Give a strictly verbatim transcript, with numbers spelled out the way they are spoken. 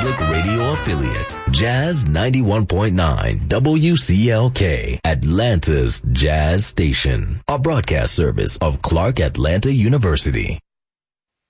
public radio affiliate, Jazz ninety-one point nine W C L K, Atlanta's Jazz Station, a broadcast service of Clark Atlanta University.